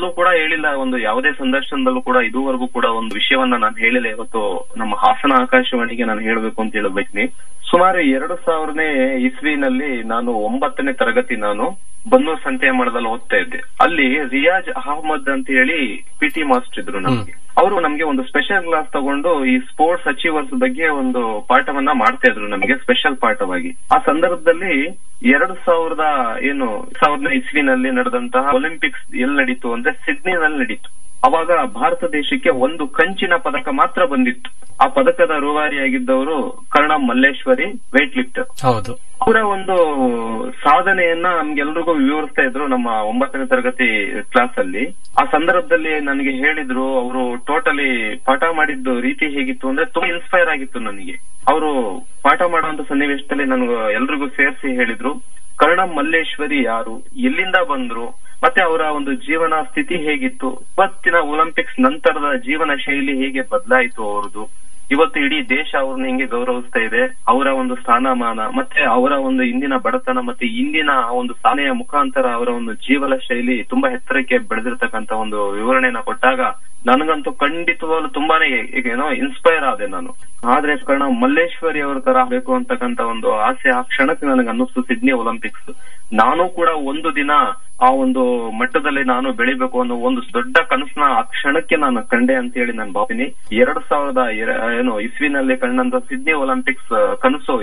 ಎಲ್ಲೂ ಕೂಡ ಹೇಳಿಲ್ಲ, ಒಂದು ಯಾವುದೇ ಸಂದರ್ಶನದಲ್ಲೂ ಕೂಡ ಇದುವರೆಗೂ ಕೂಡ ಒಂದು ವಿಷಯವನ್ನ ನಾನು ಹೇಳಿಲ್ಲ. ಇವತ್ತು ನಮ್ಮ ಹಾಸನ ಆಕಾಶವಾಣಿಗೆ ನಾನು ಹೇಳ್ಬೇಕು ಅಂತ ಹೇಳಬೇಕ್ನಿ. ಸುಮಾರು 2000ನೇ ಇಸ್ವಿನಲ್ಲಿ ನಾನು 9ನೇ ತರಗತಿ ನಾನು ಬನ್ನೂರ್ ಸಂತೆಯ ಮಠದಲ್ಲಿ ಓದ್ತಾ ಇದ್ದೆ. ಅಲ್ಲಿ ರಿಯಾಜ್ ಅಹಮದ್ ಅಂತ ಹೇಳಿ ಪಿಟಿ ಮಾಸ್ಟರ್ ಇದ್ರು ನಮ್ಗೆ. ಅವರು ನಮ್ಗೆ ಒಂದು ಸ್ಪೆಷಲ್ ಕ್ಲಾಸ್ ತಗೊಂಡು ಈ ಸ್ಪೋರ್ಟ್ಸ್ ಅಚೀವರ್ಸ್ ಬಗ್ಗೆ ಒಂದು ಪಾಠವನ್ನ ಮಾಡ್ತಾ ಇದ್ರು ನಮ್ಗೆ, ಸ್ಪೆಷಲ್ ಪಾಠವಾಗಿ. ಆ ಸಂದರ್ಭದಲ್ಲಿ 2000ನೇ ಇಸ್ವಿನಲ್ಲಿ ನಡೆದಂತಹ ಒಲಿಂಪಿಕ್ಸ್ ಎಲ್ಲಿ ನಡೀತು ಅಂದ್ರೆ ಸಿಡ್ನಿನಲ್ಲಿ ನಡೀತು. ಅವಾಗ ಭಾರತ ದೇಶಕ್ಕೆ ಒಂದು ಕಂಚಿನ ಪದಕ ಮಾತ್ರ ಬಂದಿತ್ತು. ಆ ಪದಕದ ರೂವಾರಿಯಾಗಿದ್ದವರು ಕರ್ಣಂ ಮಲ್ಲೇಶ್ವರಿ, ವೇಟ್ ಲಿಫ್ಟರ್. ಹೌದು. ಅವರ ಒಂದು ಸಾಧನೆಯನ್ನ ನಮ್ಗೆಲ್ರಿಗೂ ವಿವರಿಸ್ತಾ ಇದ್ರು ನಮ್ಮ 9ನೇ ತರಗತಿ ಕ್ಲಾಸ್ ಅಲ್ಲಿ. ಆ ಸಂದರ್ಭದಲ್ಲಿ ನನಗೆ ಹೇಳಿದ್ರು, ಅವರು ಟೋಟಲಿ ಪಾಠ ಮಾಡಿದ್ದು ರೀತಿ ಹೇಗಿತ್ತು ಅಂದ್ರೆ ತುಂಬಾ ಇನ್ಸ್ಪೈರ್ ಆಗಿತ್ತು ನನಗೆ. ಅವರು ಪಾಠ ಮಾಡುವಂತ ಸನ್ನಿವೇಶದಲ್ಲಿ ನನಗೂ ಎಲ್ರಿಗೂ ಸೇರಿಸಿ ಹೇಳಿದ್ರು, ಕರ್ಣಂ ಮಲ್ಲೇಶ್ವರಿ ಯಾರು, ಎಲ್ಲಿಂದ ಬಂದ್ರು, ಮತ್ತೆ ಅವರ ಒಂದು ಜೀವನ ಸ್ಥಿತಿ ಹೇಗಿತ್ತು, ಇವತ್ತಿನ ಒಲಿಂಪಿಕ್ಸ್ ನಂತರದ ಜೀವನ ಶೈಲಿ ಹೇಗೆ ಬದಲಾಯಿತು ಅವರದು, ಇವತ್ತು ಇಡೀ ದೇಶ ಅವ್ರನ್ನ ಹೆಂಗೆ ಗೌರವಿಸ್ತಾ ಇದೆ, ಅವರ ಒಂದು ಸ್ಥಾನಮಾನ, ಮತ್ತೆ ಅವರ ಒಂದು ಇಂದಿನ ಬಡತನ, ಮತ್ತೆ ಇಂದಿನ ಒಂದು ಸಾಧನೆಯ ಮುಖಾಂತರ ಅವರ ಒಂದು ಜೀವನ ಶೈಲಿ ತುಂಬಾ ಎತ್ತರಕ್ಕೆ ಬೆಳೆದಿರ್ತಕ್ಕಂತ ಒಂದು ವಿವರಣೆಯನ್ನ ಕೊಟ್ಟಾಗ ನನಗಂತೂ ಖಂಡಿತವಾಗ್ಲೂ ತುಂಬಾನೇ ಏನೋ ಇನ್ಸ್ಪೈರ್ ಆದೆ ನಾನು. ಆದ್ರೆ ಕರ್ಣಂ ಮಲ್ಲೇಶ್ವರಿ ಅವ್ರ ತರ ಆಗ್ಬೇಕು ಅಂತಕ್ಕಂತ ಒಂದು ಆಸೆ ಆ ಕ್ಷಣಕ್ಕೆ ನನಗೆ ಅನ್ನಿಸ್ತು ಸಿಡ್ನಿ ಒಲಿಂಪಿಕ್ಸ್. ನಾನು ಕೂಡ ಒಂದು ದಿನ ಆ ಒಂದು ಮಟ್ಟದಲ್ಲಿ ನಾನು ಬೆಳಿಬೇಕು ಅನ್ನೋ ಒಂದು ದೊಡ್ಡ ಕನಸನ್ನ ಆ ಕ್ಷಣಕ್ಕೆ ನಾನು ಕಂಡೆ ಅಂತ ಹೇಳಿ ನಾನು ಭಾವಿನಿ. 2000 ಇಸ್ವಿನಲ್ಲಿ ಕಂಡಂತ ಸಿಡ್ನಿ ಒಲಿಂಪಿಕ್ಸ್ ಕನಸು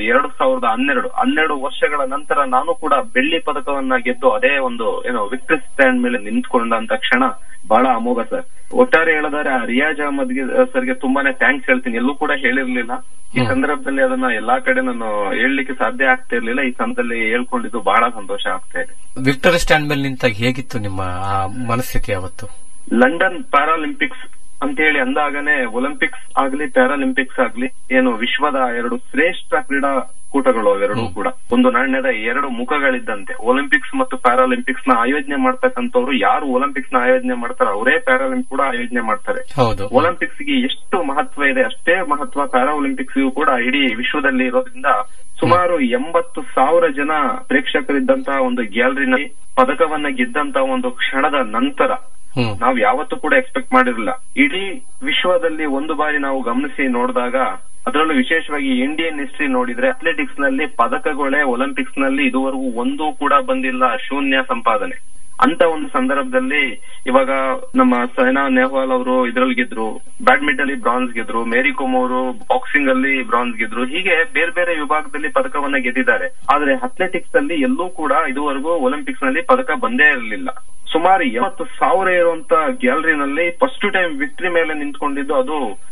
2012 ವರ್ಷಗಳ ನಂತರ ನಾನು ಕೂಡ ಬೆಳ್ಳಿ ಪದಕವನ್ನ ಗೆದ್ದು ಅದೇ ಒಂದು ವಿಕ್ಟರಿ ಸ್ಟ್ಯಾಂಡ್ ಮೇಲೆ ನಿಂತ್ಕೊಂಡಂತ ಕ್ಷಣ ಬಹಳ ಅಮೋಘ ಸರ್. ಒಟ್ಟಾರೆ ಹೇಳೋದಾದ್ರೆ ಆ ರಿಯಾಜ್ ಅಹಮದ್ ಸರ್ಗೆ ತುಂಬಾನೇ ಥ್ಯಾಂಕ್ಸ್ ಹೇಳ್ತೀನಿ. ಎಲ್ಲೂ ಕೂಡ ಹೇಳಿರ್ಲಿಲ್ಲ. ಈ ಸಂದರ್ಭದಲ್ಲಿ ಅದನ್ನ ಎಲ್ಲಾ ಕಡೆ ನಾನು ಹೇಳಲಿಕ್ಕೆ ಸಾಧ್ಯ ಆಗ್ತಾ ಇರ್ಲಿಲ್ಲ. ಈ ಸಂದರ್ಭದಲ್ಲಿ ಹೇಳ್ಕೊಂಡಿದ್ದು ಬಹಳ ಸಂತೋಷ ಆಗ್ತಾ ಇದೆ. ವಿಕ್ಟರಿ ಸ್ಟ್ಯಾಂಡ್ ಮೇಲೆ ನಿಂತಾಗ ಹೇಗಿತ್ತು ನಿಮ್ಮ ಮನಸ್ಥಿತಿ ಅವತ್ತು? ಲಂಡನ್ ಪ್ಯಾರಾಲಿಂಪಿಕ್ಸ್ ಅಂತ ಹೇಳಿ ಅಂದಾಗನೇ ಒಲಿಂಪಿಕ್ಸ್ ಆಗ್ಲಿ ಪ್ಯಾರಾಲಿಂಪಿಕ್ಸ್ ಆಗ್ಲಿ ವಿಶ್ವದ 2 ಶ್ರೇಷ್ಠ ಕ್ರೀಡಾಕೂಟಗಳು ಅವೆರಡೂ ಕೂಡ ಒಂದು ನಾಣ್ಯದ 2 ಮುಖಗಳಿದ್ದಂತೆ. ಒಲಿಂಪಿಕ್ಸ್ ಮತ್ತು ಪ್ಯಾರಾಲಿಂಪಿಕ್ಸ್ ನ ಆಯೋಜನೆ ಮಾಡ್ತಕ್ಕಂಥವ್ರು ಯಾರು ಒಲಿಂಪಿಕ್ಸ್ ನ ಆಯೋಜನೆ ಮಾಡ್ತಾರೋ ಅವರೇ ಪ್ಯಾರಾಲಿಂಪಿಕ್ಸ್ ಕೂಡ ಆಯೋಜನೆ ಮಾಡ್ತಾರೆ. ಒಲಿಂಪಿಕ್ಸ್ ಗೆ ಎಷ್ಟು ಮಹತ್ವ ಇದೆ ಅಷ್ಟೇ ಮಹತ್ವ ಪ್ಯಾರಾ ಒಲಿಂಪಿಕ್ಸ್ ಕೂಡ ಇಡೀ ವಿಶ್ವದಲ್ಲಿ ಇರೋದ್ರಿಂದ ಸುಮಾರು 80,000 ಜನ ಪ್ರೇಕ್ಷಕರಿದ್ದಂತಹ ಒಂದು ಗ್ಯಾಲರಿನಲ್ಲಿ ಪದಕವನ್ನ ಗೆದ್ದಂತಹ ಒಂದು ಕ್ಷಣದ ನಂತರ ನಾವು ಯಾವತ್ತೂ ಕೂಡ ಎಕ್ಸ್ಪೆಕ್ಟ್ ಮಾಡಿರಲಿಲ್ಲ. ಇಡೀ ವಿಶ್ವದಲ್ಲಿ ಒಂದು ಬಾರಿ ನಾವು ಗಮನಿಸಿ ನೋಡಿದಾಗ, ಅದರಲ್ಲೂ ವಿಶೇಷವಾಗಿ ಇಂಡಿಯನ್ ಹಿಸ್ಟ್ರಿ ನೋಡಿದ್ರೆ ಅಥ್ಲೆಟಿಕ್ಸ್ ನಲ್ಲಿ ಪದಕಗಳೇ ಒಲಿಂಪಿಕ್ಸ್ ನಲ್ಲಿ ಇದುವರೆಗೂ ಒಂದೂ ಕೂಡ ಬಂದಿಲ್ಲ, ಶೂನ್ಯ ಸಂಪಾದನೆ. ಅಂತ ಒಂದು ಸಂದರ್ಭದಲ್ಲಿ ಇವಾಗ ನಮ್ಮ ಸೈನಾ ನೆಹ್ವಾಲ್ ಅವರು ಇದ್ರಲ್ಲಿ ಗೆದ್ರು, ಬ್ಯಾಡ್ಮಿಂಟನ್ ಅಲ್ಲಿ ಬ್ರಾನ್ಸ್ ಗೆದ್ರು, ಮೇರಿ ಕೋಮ್ ಅವರು ಬಾಕ್ಸಿಂಗ್ ಅಲ್ಲಿ ಬ್ರಾನ್ಸ್ ಗೆದ್ರು, ಹೀಗೆ ಬೇರೆ ಬೇರೆ ವಿಭಾಗದಲ್ಲಿ ಪದಕವನ್ನ ಗೆದ್ದಿದ್ದಾರೆ. ಆದ್ರೆ ಅಥ್ಲೆಟಿಕ್ಸ್ ಅಲ್ಲಿ ಎಲ್ಲೂ ಕೂಡ ಇದುವರೆಗೂ ಒಲಿಂಪಿಕ್ಸ್ ನಲ್ಲಿ ಪದಕ ಬಂದೇ ಇರಲಿಲ್ಲ. ಸುಮಾರು 80,000 ಇರುವಂತ ಗ್ಯಾಲರಿನಲ್ಲಿ ಫಸ್ಟ್ ಟೈಮ್ ವಿಕ್ಟರಿ ಮೇಲೆ ನಿಂತ್ಕೊಂಡಿದ್ದು ಅದು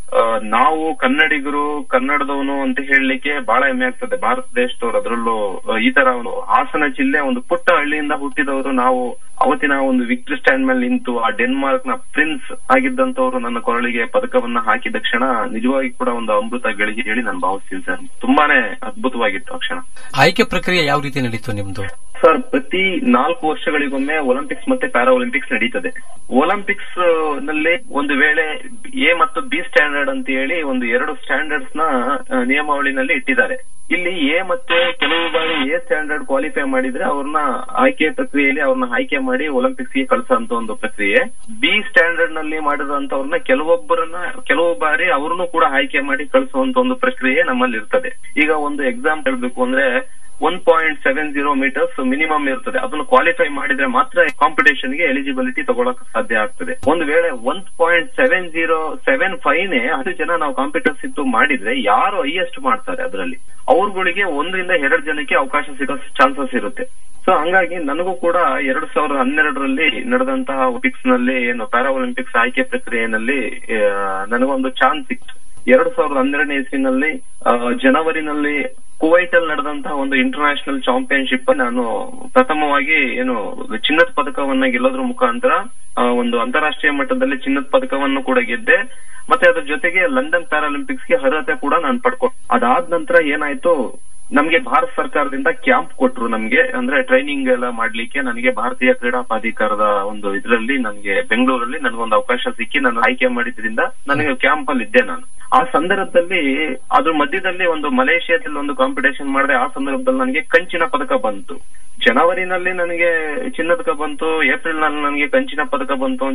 ನಾವು ಕನ್ನಡಿಗರು, ಕನ್ನಡದವನು ಅಂತ ಹೇಳಲಿಕ್ಕೆ ಬಹಳ ಹೆಮ್ಮೆ ಆಗ್ತದೆ. ಭಾರತ ದೇಶದವರು, ಅದರಲ್ಲೂ ಈ ತರ ಒಂದು ಹಾಸನ ಜಿಲ್ಲೆ ಒಂದು ಪುಟ್ಟ ಹಳ್ಳಿಯಿಂದ ಹುಟ್ಟಿದವರು ನಾವು ಅವತ್ತಿನ ಒಂದು ವಿಕ್ಟರಿ ಸ್ಟ್ಯಾಂಡ್ ಮೇಲೆ ನಿಂತು ಆ ಡೆನ್ಮಾರ್ಕ್ ನ ಪ್ರಿನ್ಸ್ ಆಗಿದ್ದಂತವ್ರು ನನ್ನ ಕೊರಳಿಗೆ ಪದಕವನ್ನ ಹಾಕಿದ ಕ್ಷಣ ನಿಜವಾಗಿ ಕೂಡ ಒಂದು ಅಮೃತ ಗಳಿಗೆ ಹೇಳಿ ನಾನು ಭಾವಿಸ್ತೀನಿ ಸರ್. ತುಂಬಾನೇ ಅದ್ಭುತವಾಗಿತ್ತು ಆ ಕ್ಷಣ. ಆಯ್ಕೆ ಪ್ರಕ್ರಿಯೆ ಯಾವ ರೀತಿ ನಡೀತು ನಿಮ್ದು? ಸರ್, ಪ್ರತಿ 4 ವರ್ಷಗಳಿಗೊಮ್ಮೆ ಒಲಿಂಪಿಕ್ಸ್ ಮತ್ತೆ ಪ್ಯಾರಾ ಒಲಿಂಪಿಕ್ಸ್ ನಡೀತದೆ. ಒಲಿಂಪಿಕ್ಸ್ ನಲ್ಲಿ ಒಂದು ವೇಳೆ ಎ ಮತ್ತು ಬಿ ಸ್ಟ್ಯಾಂಡರ್ಡ್ ಅಂತ ಹೇಳಿ ಒಂದು 2 ಸ್ಟ್ಯಾಂಡರ್ಡ್ಸ್ ನ ನಿಯಮಾವಳಿನಲ್ಲಿ ಇಟ್ಟಿದ್ದಾರೆ. ಇಲ್ಲಿ ಎ ಮತ್ತೆ ಕೆಲವು ಬಾರಿ ಎ ಸ್ಟ್ಯಾಂಡರ್ಡ್ ಕ್ವಾಲಿಫೈ ಮಾಡಿದ್ರೆ ಅವ್ರನ್ನ ಆಯ್ಕೆ ಪ್ರಕ್ರಿಯೆಯಲ್ಲಿ ಅವ್ರನ್ನ ಆಯ್ಕೆ ಮಾಡಿ ಒಲಿಂಪಿಕ್ಸ್ ಗೆ ಕಳಿಸೋಂತ ಒಂದು ಪ್ರಕ್ರಿಯೆ. ಬಿ ಸ್ಟ್ಯಾಂಡರ್ಡ್ ನಲ್ಲಿ ಮಾಡಿರೋಂತವ್ರನ್ನ ಕೆಲವು ಬಾರಿ ಅವ್ರನ್ನು ಕೂಡ ಆಯ್ಕೆ ಮಾಡಿ ಕಳಿಸುವಂತ ಒಂದು ಪ್ರಕ್ರಿಯೆ ನಮ್ಮಲ್ಲಿ ಇರ್ತದೆ. ಈಗ ಒಂದು ಎಕ್ಸಾಂಪಲ್ ಹೇಳ್ಬೇಕು ಅಂದ್ರೆ 1.70 ಮೀಟರ್ಸ್ ಮಿನಿಮಮ್ ಇರ್ತದೆ. ಅದನ್ನು ಕ್ವಾಲಿಫೈ ಮಾಡಿದ್ರೆ ಮಾತ್ರ ಕಾಂಪಿಟೇಷನ್ ಗೆ ಎಲಿಜಿಬಿಲಿಟಿ ತಗೊಳಕ್ ಸಾಧ್ಯ ಆಗ್ತದೆ. ಒಂದು ವೇಳೆ 1.7075ನೇ 10 ಜನ ನಾವು ಕಾಂಪಿಟರ್ಸ್ ಇತ್ತು ಮಾಡಿದ್ರೆ ಯಾರು ಹೈಯೆಸ್ಟ್ ಮಾಡ್ತಾರೆ ಅದರಲ್ಲಿ ಅವ್ರಗಳಿಗೆ 1 ರಿಂದ 2 ಜನಕ್ಕೆ ಅವಕಾಶ ಸಿಗೋ ಚಾನ್ಸಸ್ ಇರುತ್ತೆ. ಸೊ ಹಂಗಾಗಿ ನನಗೂ ಕೂಡ 2012ರಲ್ಲಿ ನಡೆದಂತಹ ಒಲಿಂಪಿಕ್ಸ್ ನಲ್ಲಿ ಪ್ಯಾರಾ ಒಲಿಂಪಿಕ್ಸ್ ಆಯ್ಕೆ ಪ್ರಕ್ರಿಯೆಯಲ್ಲಿ ನನಗೊಂದು ಚಾನ್ಸ್ ಸಿಕ್ತು. 2012ನೇ ಇಸ್ವಿನಲ್ಲಿ ಜನವರಿನಲ್ಲಿ ಕುವೈಟ್ ಅಲ್ಲಿ ನಡೆದಂತಹ ಒಂದು ಇಂಟರ್ನ್ಯಾಷನಲ್ ಚಾಂಪಿಯನ್ಶಿಪ್ ನಾನು ಪ್ರಥಮವಾಗಿ ಚಿನ್ನದ ಪದಕವನ್ನ ಗೆಲ್ಲೋದ್ರ ಮುಖಾಂತರ ಒಂದು ಅಂತಾರಾಷ್ಟ್ರೀಯ ಮಟ್ಟದಲ್ಲಿ ಚಿನ್ನದ ಪದಕವನ್ನು ಕೂಡ ಗೆದ್ದೆ. ಮತ್ತೆ ಅದ್ರ ಜೊತೆಗೆ ಲಂಡನ್ ಪ್ಯಾರಾಲಿಂಪಿಕ್ಸ್ ಗೆ ಅರ್ಹತೆ ಕೂಡ ನಾನು ಪಡ್ಕೊಂಡೆ. ಅದಾದ ನಂತರ ಏನಾಯ್ತು, ನಮ್ಗೆ ಭಾರತ ಸರ್ಕಾರದಿಂದ ಕ್ಯಾಂಪ್ ಕೊಟ್ರು. ನಮ್ಗೆ ಅಂದ್ರೆ ಟ್ರೈನಿಂಗ್ ಎಲ್ಲ ಮಾಡ್ಲಿಕ್ಕೆ ನನಗೆ ಭಾರತೀಯ ಕ್ರೀಡಾ ಪ್ರಾಧಿಕಾರದ ಒಂದು ಇದರಲ್ಲಿ ನನಗೆ ಬೆಂಗಳೂರಲ್ಲಿ ನನಗೊಂದು ಅವಕಾಶ ಸಿಕ್ಕಿ ನಾನು ಆಯ್ಕೆ ಮಾಡಿದ್ರಿಂದ ನನಗೆ ಕ್ಯಾಂಪ್ ಅಲ್ಲಿ ಇದ್ದೆ ನಾನು. ಆ ಸಂದರ್ಭದಲ್ಲಿ ಅದ್ರ ಮಧ್ಯದಲ್ಲಿ ಒಂದು ಮಲೇಷಿಯಾದಲ್ಲಿ ಒಂದು ಕಾಂಪಿಟೇಷನ್ ಮಾಡಿದೆ. ಆ ಸಂದರ್ಭದಲ್ಲಿ ನನಗೆ ಕಂಚಿನ ಪದಕ ಬಂತು. ಜನವರಿನಲ್ಲಿ ನನಗೆ ಚಿನ್ನದ ಪದಕ ಬಂತು, ಏಪ್ರಿಲ್ ನಲ್ಲಿ ನನಗೆ ಕಂಚಿನ ಪದಕ ಬಂತು.